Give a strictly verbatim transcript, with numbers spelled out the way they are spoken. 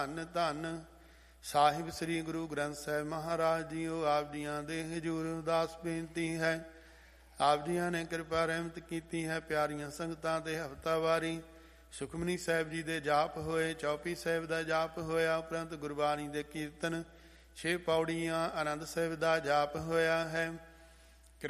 ਧੰਨ ਧੰਨ ਸਾਹਿਬ ਸ੍ਰੀ ਗੁਰੂ ਗ੍ਰੰਥ ਸਾਹਿਬ ਮਹਾਰਾਜ ਜੀਓ। ਆਪ ਜੀਆਂ ਦੇ ਹਜ਼ੂਰ ਉਦਾਸ ਬੇਨਤੀ ਹੈ। ਆਪ ਜੀਆਂ ਨੇ ਕਿਰਪਾ ਰਹਿਮਤ ਕੀਤੀ ਹੈ। ਪਿਆਰੀਆਂ ਸੰਗਤਾਂ ਦੇ ਹਫ਼ਤਾਵਾਰੀ ਸੁਖਮਨੀ ਸਾਹਿਬ ਜੀ ਦੇ ਜਾਪ ਹੋਏ, ਚੌਪੀ ਸਾਹਿਬ ਦਾ ਜਾਪ ਹੋਇਆ, ਉਪਰੰਤ ਗੁਰਬਾਣੀ ਦੇ ਕੀਰਤਨ, ਛੇ ਪੌੜੀਆਂ ਆਨੰਦ ਸਾਹਿਬ ਦਾ ਜਾਪ ਹੋਇਆ ਹੈ।